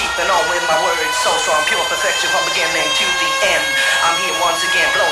keeping on with my words so strong, pure perfection from beginning to the end. I'm here once again,